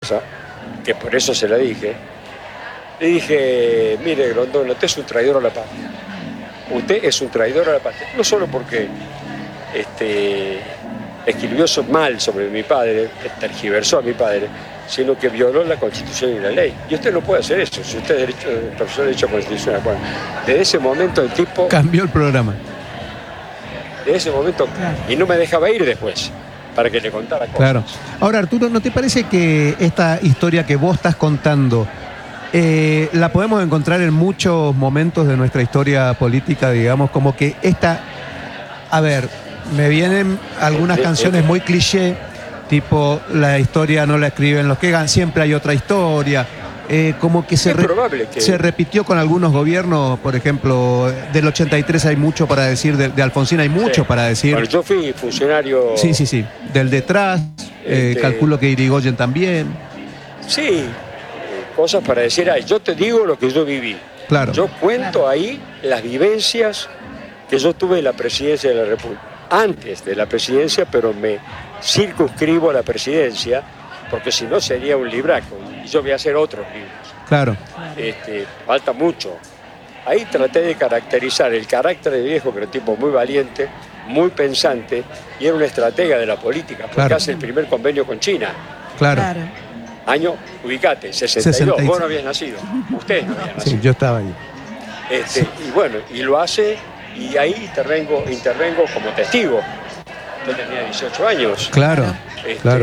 casa, que por eso se la dije, le dije, mire, Grondona, usted es un traidor a la patria. Usted es un traidor a la patria. No solo porque escribió mal sobre mi padre, tergiversó a mi padre, sino que violó la Constitución y la ley. Y usted no puede hacer eso, si usted es profesor de Derecho Constitucional. Bueno, desde ese momento el tipo... Cambió el programa. Desde ese momento, y no me dejaba ir después, para que le contara cosas. Claro. Ahora, Arturo, ¿no te parece que esta historia que vos estás contando la podemos encontrar en muchos momentos de nuestra historia política, digamos, como que esta... A ver, me vienen algunas canciones muy cliché, tipo la historia no la escriben los que ganan, siempre hay otra historia. Como que se repitió con algunos gobiernos, por ejemplo, del 83 hay mucho para decir, de Alfonsín hay mucho para decir. Bueno, yo fui funcionario... Sí, del detrás, calculo que Irigoyen también. Sí, cosas para decir, yo te digo lo que yo viví. Claro. Yo cuento ahí las vivencias que yo tuve en la presidencia de la República. Antes de la presidencia, pero me circunscribo a la presidencia, porque si no sería un libraco. Y yo voy a hacer otros libros. Claro. Falta mucho. Ahí traté de caracterizar el carácter de viejo, que era un tipo muy valiente, muy pensante, y era un estratega de la política, porque hace el primer convenio con China. Claro. Año, ubicate, 62. Vos no habías nacido. Ustedes no habían nacido. Sí, yo estaba ahí. Y bueno, y lo hace, y ahí intervengo como testigo. Yo tenía 18 años. Claro. Claro.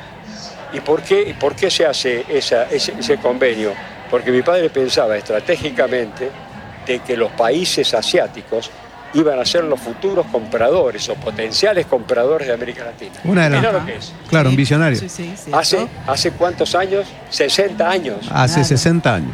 ¿Y por qué se hace ese convenio? Porque mi padre pensaba estratégicamente de que los países asiáticos iban a ser los futuros compradores o potenciales compradores de América Latina. Mirá lo que es. Claro, un visionario. Sí, ¿Hace cuántos años? 60 años. Hace 60 años.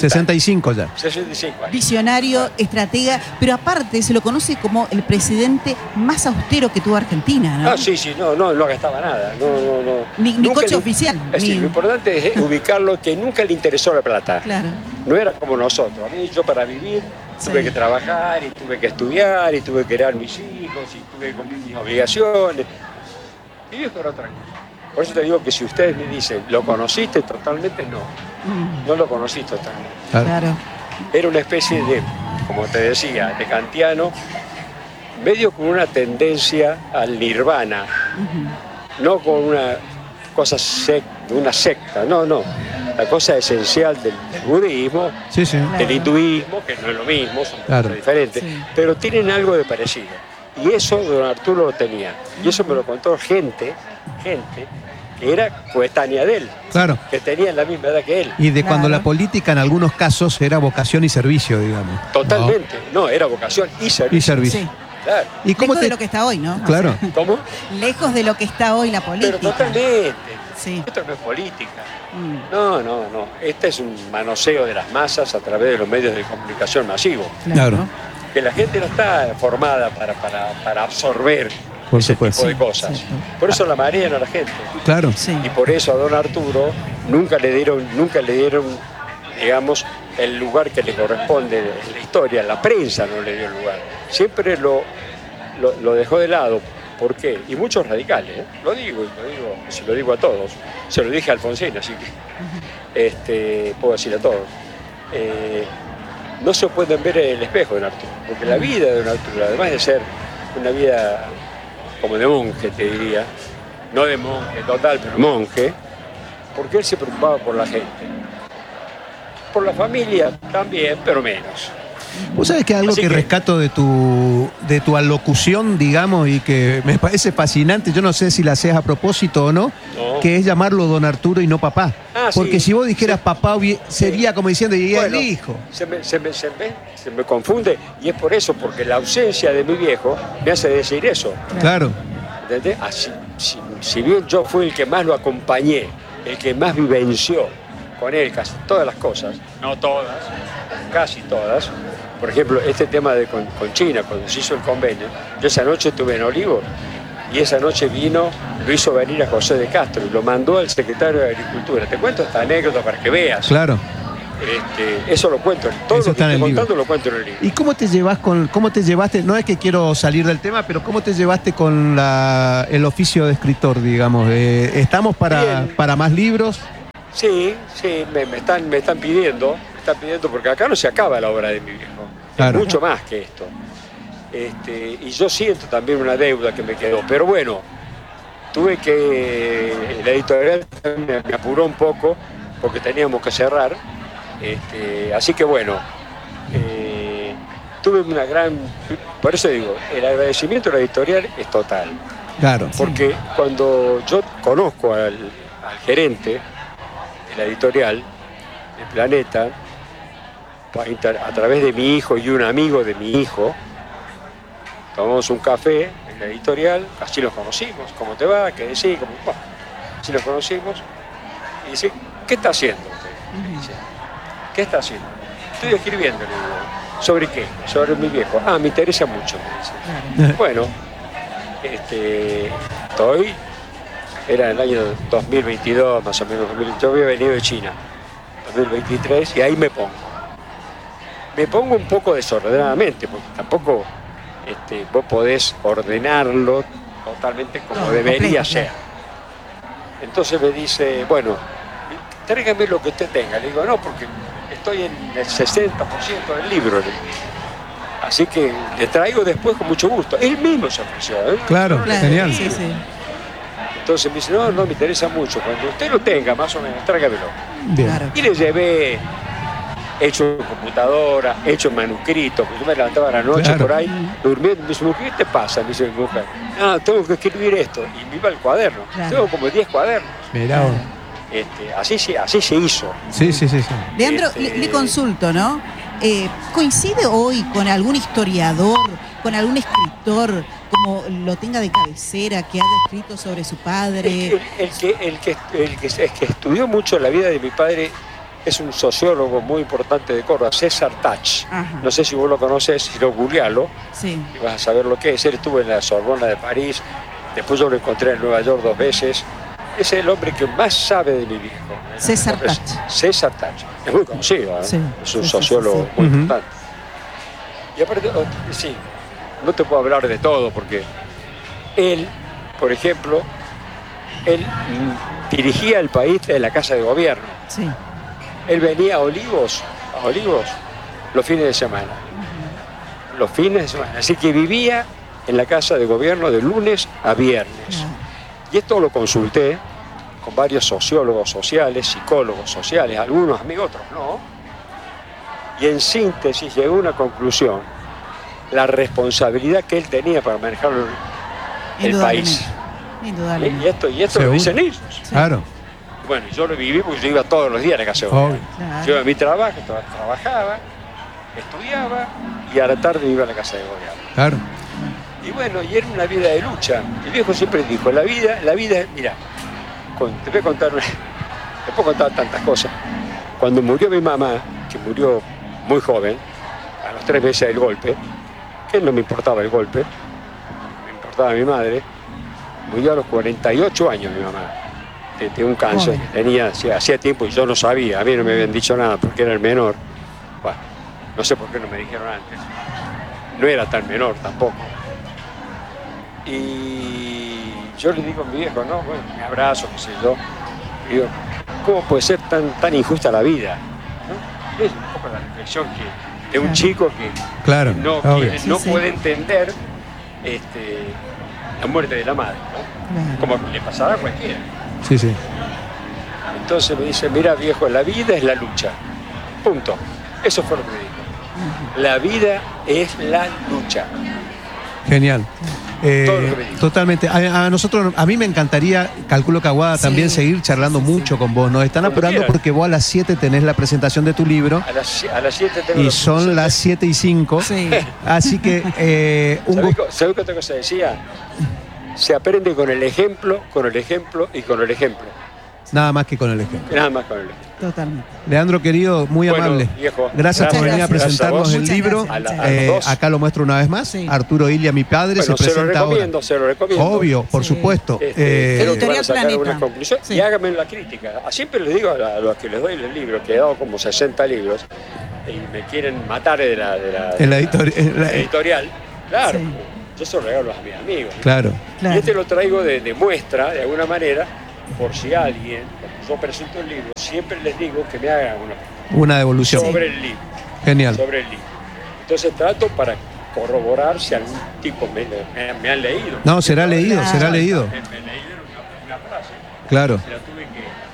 65 ya. 65 años. Visionario, estratega, pero aparte se lo conoce como el presidente más austero que tuvo Argentina, ¿no? Sí, no gastaba nada. No. Ni coche oficial. Lo importante es ubicarlo, que nunca le interesó la plata. Claro. No era como nosotros. A mí, yo para vivir tuve que trabajar y tuve que estudiar y tuve que criar mis hijos y tuve que cumplir mis obligaciones. Y viejo era otra cosa. Por eso te digo que si ustedes me dicen, ¿lo conociste totalmente? No lo conocí totalmente. Claro. Era una especie de, como te decía, de kantiano, medio con una tendencia al nirvana, no con una cosa de una secta, no. La cosa esencial del budismo, del hinduismo, que no es lo mismo, son cosas diferentes, pero tienen algo de parecido. Y eso don Arturo lo tenía. Y eso me lo contó gente que era coetánea de él, que tenía la misma edad que él. Y de cuando la política en algunos casos era vocación y servicio, digamos. Totalmente, era vocación y servicio. Sí. Claro. ¿Y cómo de lo que está hoy, no? Claro. ¿Cómo? Lejos de lo que está hoy la política. Pero totalmente. Sí. Esto no es política. No. Este es un manoseo de las masas a través de los medios de comunicación masivos. Claro. Que la gente no está formada para absorber ese tipo de cosas. Sí. Por eso la marean a la gente. Claro. Sí. Y por eso a don Arturo nunca le dieron, digamos, el lugar que le corresponde en la historia. La prensa no le dio el lugar. Siempre lo dejó de lado. ¿Por qué? Y muchos radicales, lo digo, se lo digo a todos. Se lo dije a Alfonsín, así que puedo decir a todos. No se pueden ver en el espejo de don Arturo, porque la vida de don Arturo, además de ser una vida como de monje, te diría, no de monje total, pero monje, porque él se preocupaba por la gente. Por la familia también, pero menos. Vos sabés que algo que rescato de tu alocución, digamos, y que me parece fascinante, yo no sé si la haces a propósito o no, que es llamarlo don Arturo y no papá. Porque si vos dijeras papá, sería como diciendo, y el hijo. Se me confunde, y es por eso, porque la ausencia de mi viejo me hace decir eso. Claro. ¿Entendés? Si bien yo fui el que más lo acompañé, el que más vivenció con él casi todas las cosas, no todas, casi todas. Por ejemplo, este tema con China, cuando se hizo el convenio, yo esa noche estuve en Olivos y esa noche lo hizo venir a José de Castro y lo mandó al secretario de Agricultura. Te cuento esta anécdota para que veas. Claro. Eso lo cuento, todo eso lo que estoy contando lo cuento en el libro. ¿Y cómo te llevaste, no es que quiero salir del tema, pero cómo te llevaste con el oficio de escritor, digamos? ¿Estamos para más libros? Sí, me están pidiendo porque acá no se acaba la obra de mi viejo. Claro. Es mucho más que esto. Y yo siento también una deuda que me quedó. Pero bueno, la editorial me apuró un poco porque teníamos que cerrar. Así que bueno, tuve una gran... Por eso digo, el agradecimiento a la editorial es total. Claro. Porque cuando yo conozco al gerente de la editorial, de Planeta, a través de mi hijo y un amigo de mi hijo, tomamos un café en la editorial, así nos conocimos, ¿cómo te va? ¿Qué decís? Bueno, así nos conocimos, y dice, ¿qué está haciendo usted? Me dice, ¿qué está haciendo? Estoy escribiendo, le digo, ¿sobre qué? Sobre mi viejo. Ah, me interesa mucho, me dice. Bueno, era en el año 2022, más o menos, yo había venido de China, 2023, y ahí me pongo. Me pongo un poco desordenadamente, porque tampoco vos podés ordenarlo totalmente como debería ser. Entonces me dice, bueno, tráigame lo que usted tenga. Le digo, no, porque estoy en el 60% del libro. Así que le traigo después con mucho gusto. Él mismo se ofreció. Claro, genial. Sí, sí. Entonces me dice, no, me interesa mucho. Cuando usted lo tenga, más o menos, tráigamelo. Bien. Claro. Y le llevé hecho en computadora, hecho en manuscrito, porque yo me levantaba a la noche Claro. por ahí, durmiendo, me dice, ¿qué te pasa? Me dice mi mujer, tengo que escribir esto, y me iba al cuaderno, Claro. tengo como 10 cuadernos, Mirá vos. así se hizo. Sí. Leandro, le consulto, ¿no? ¿Coincide hoy con algún historiador, con algún escritor, como lo tenga de cabecera, que haya escrito sobre su padre? El que estudió mucho la vida de mi padre es un sociólogo muy importante de Córdoba, César Tach. Ajá. No sé si vos lo conocés, si no, googlealo, Sí. y vas a saber lo que es. Él estuvo en la Sorbona de París, después yo lo encontré en Nueva York 2 veces. Es el hombre que más sabe de mi viejo. César Tach. César Tach. Es muy conocido, ¿eh? Sí, Es un sí, sociólogo sí. muy Ujú. importante. Y aparte, sí, no te puedo hablar de todo porque él, por ejemplo, dirigía el país de la Casa de Gobierno. Sí. Él venía a Olivos los fines de semana. Los fines de semana. Así que vivía en la Casa de Gobierno de lunes a viernes. Claro. Y esto lo consulté con varios sociólogos sociales, psicólogos sociales, algunos amigos, otros no. Y en síntesis llegó a una conclusión, la responsabilidad que él tenía para manejar el país. Indudablemente. Y esto lo Seguro. dicen ellos. Claro. Bueno, yo lo viví porque yo iba todos los días a la Casa de Gobierno. Obvio. Claro. Yo iba a mi trabajo, trabajaba, estudiaba y a la tarde me iba a la Casa de Gobierno. Claro. Y bueno, y era una vida de lucha. Mi viejo siempre dijo, la vida, mira, te voy a contar, te puedo contar tantas cosas. Cuando murió mi mamá, que murió muy joven, a los 3 meses del golpe, que no me importaba el golpe, me importaba mi madre, murió a los 48 años mi mamá, de un cáncer que tenía hacía tiempo y yo no sabía, a mí no me habían dicho nada porque era el menor. Bueno, no sé por qué no me dijeron antes. No era tan menor tampoco. Y yo le digo a mi viejo, no, bueno, me abrazo, qué sé yo. Y digo, ¿cómo puede ser tan injusta la vida? ¿No? Es un poco la reflexión de un chico que Claro. no, Obvio. no Sí, sí. puede entender la muerte de la madre, ¿no? Claro. Como le pasará a cualquiera. Sí. Entonces me dice, mira viejo, la vida es la lucha. Punto. Eso fue lo que me dijo. La vida es la lucha. Genial. Todo lo que me dijo. Totalmente. A mí me encantaría, calculo que Aguada Sí. también, seguir charlando Sí. mucho con vos. Nos están Cuando apurando quieran. porque vos a las 7 tenés la presentación de tu libro A las 7 tengo y la son función. las 7:05. Sí. Así que un gusto. ¿Sabés qué otra cosa decía? Se aprende con el ejemplo, con el ejemplo y con el ejemplo. Nada más que con el ejemplo. Nada más con el ejemplo. Totalmente. Leandro, querido, muy Bueno, amable. viejo, Gracias por muchas venir a gracias. presentarnos Gracias a el vos. libro. Muchas gracias, muchas gracias. A los dos. Acá lo muestro una vez más. Sí. Arturo Ilia, mi padre, Bueno, se se lo presenta ahora. recomiendo, se lo recomiendo. Obvio, por Sí. supuesto. Creo que van a Editorial sacar Planeta. algunas conclusiones Sí. y háganme la crítica. Siempre les digo a los que les doy el libro, que he dado como 60 libros, y me quieren matar de la en la editorial. editorial. Claro, Sí. yo se lo regalo a mis amigos. Claro. Claro. Y este lo traigo de muestra, de alguna manera, por si alguien, cuando yo presento el libro, siempre les digo que me hagan Una devolución. sobre el libro. Genial. Sobre el libro. Entonces trato para corroborar si algún tipo me han leído. No, será leído, Claro. será leído. Me leyeron una frase. Claro. Se la tuve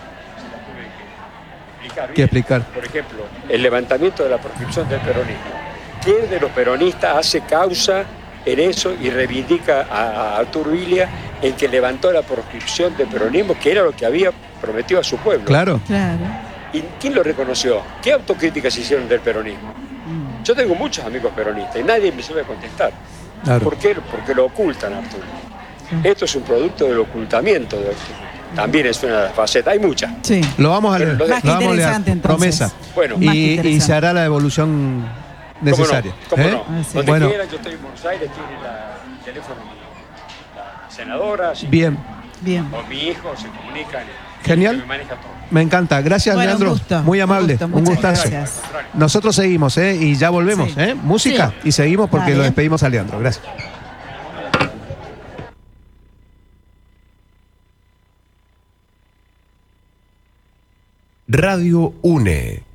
que explicar. Que explicar. Por ejemplo, el levantamiento de la proscripción del peronismo. ¿Quién de los peronistas hace causa en eso y reivindica a Arturo Illia en que levantó la proscripción del peronismo, que era lo que había prometido a su pueblo? Claro. Claro. ¿Y quién lo reconoció? ¿Qué autocríticas hicieron del peronismo? Yo tengo muchos amigos peronistas y nadie me suele contestar. Claro. ¿Por qué? Porque lo ocultan, Arturo. Esto es un producto del ocultamiento de Arturo. También es una de las facetas, hay muchas. Sí. Lo vamos a leer. Pero lo Más Lo que vamos a leer. interesante, entonces. Promesa. Bueno, Más que Y interesante. se hará la devolución necesaria. ¿Cómo ¿eh? no? Ah, sí. Donde Bueno. quieran, yo estoy en Buenos Aires, tiene el teléfono de la senadora, si- Bien. Bien. o mi hijo, se comunican. Genial. Que me maneja todo. Me encanta. Gracias, Bueno, Leandro. un gusto. Muy amable. Un gusto, Un muchas gustazo. gracias. Nosotros seguimos, ¿eh? Y ya volvemos, Sí. ¿eh? Música. Sí. Y seguimos porque Dale. lo despedimos a Leandro. Gracias. Radio UNE.